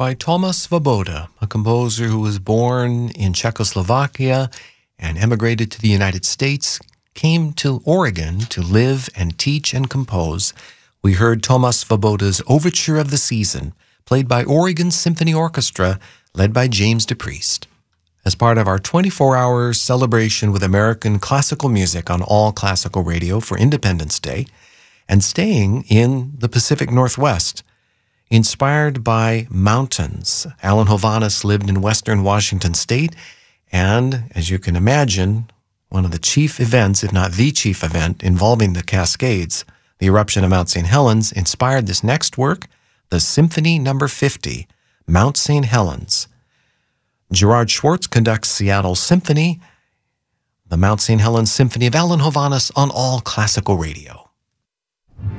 by Tomáš Svoboda, a composer who was born in Czechoslovakia and emigrated to the United States, came to Oregon to live and teach and compose. We heard Tomáš Svoboda's Overture of the Season, played by Oregon Symphony Orchestra, led by James DePriest. As part of our 24-hour celebration with American classical music on All Classical Radio for Independence Day, and staying in the Pacific Northwest, inspired by mountains. Alan Hovhaness lived in western Washington state, and as you can imagine, one of the chief events, if not the chief event, involving the Cascades, the eruption of Mount St. Helens, inspired this next work, the Symphony No. 50, Mount St. Helens. Gerard Schwartz conducts Seattle Symphony, the Mount St. Helens Symphony of Alan Hovhaness on All Classical Radio.